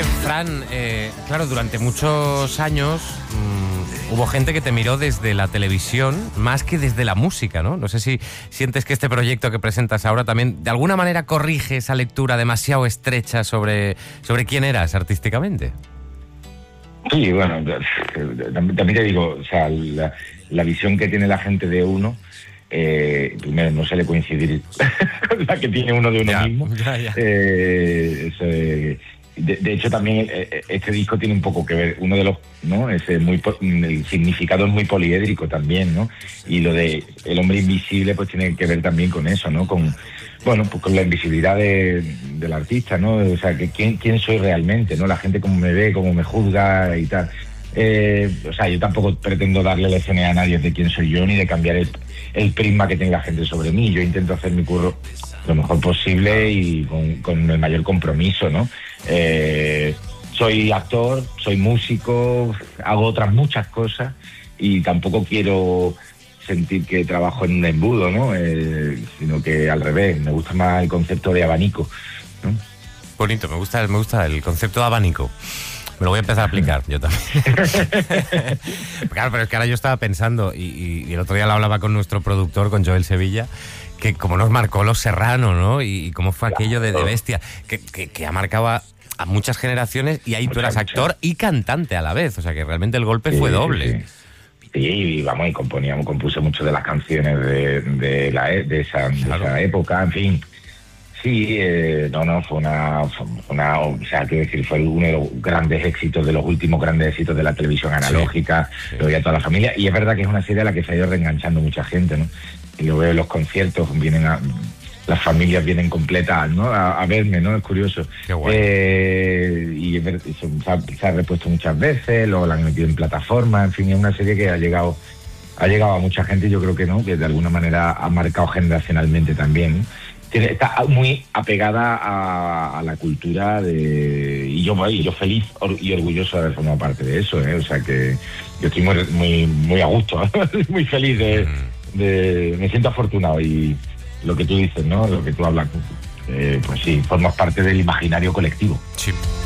Fran, claro, durante muchos años hubo gente que te miró desde la televisión más que desde la música, ¿no? No sé si sientes que este proyecto que presentas ahora también de alguna manera corrige esa lectura demasiado estrecha sobre quién eras artísticamente. Sí, bueno, también te digo, o sea, la visión que tiene la gente de uno, primero no suele coincidir con la que tiene uno de uno mismo. De hecho, también este disco tiene un poco que ver, uno de los, ¿no? El significado es muy poliédrico también, ¿no? Y lo de el hombre invisible, pues tiene que ver también con eso, ¿no? Pues con la invisibilidad del artista, ¿no? O sea, que quién soy realmente, ¿no? La gente cómo me ve, cómo me juzga y tal. O sea, yo tampoco pretendo darle lecciones a nadie de quién soy yo, ni de cambiar el prisma que tiene la gente sobre mí. Yo intento hacer mi curro lo mejor posible y con el mayor compromiso, ¿no? Soy actor, soy músico, hago otras muchas cosas y tampoco quiero sentir que trabajo en un embudo, ¿no? Sino que al revés, me gusta más el concepto de abanico, ¿no? Bonito, me gusta el concepto de abanico. Me lo voy a empezar a aplicar yo también. Claro, pero es que ahora yo estaba pensando, y el otro día lo hablaba con nuestro productor, con Joel Sevilla, que como nos marcó Los Serrano, ¿no? Y cómo fue aquello de Bestia, que ha marcado a muchas generaciones, y ahí tú eras actor y cantante a la vez. O sea que realmente el golpe fue doble. Sí, vamos, y compuse muchas de las canciones de esa época, en fin. Sí, fue una, o sea, quiero decir, fue uno de los grandes éxitos, de los últimos grandes éxitos de la televisión analógica, lo veía toda la familia, y es verdad que es una serie a la que se ha ido reenganchando mucha gente, ¿no? Y lo veo en los conciertos, las familias vienen completas, ¿no? A verme, ¿no? Es curioso. Qué guay. Y se ha repuesto muchas veces, luego la han metido en plataformas, en fin, es una serie que ha llegado a mucha gente, y yo creo que de alguna manera ha marcado generacionalmente también, ¿no? Está muy apegada a la cultura y yo feliz y orgulloso de haber formado parte de eso, ¿eh? O sea que yo estoy muy a gusto, muy feliz me siento afortunado, y lo que tú dices, ¿no? Lo que tú hablas, pues sí, formas parte del imaginario colectivo. Sí.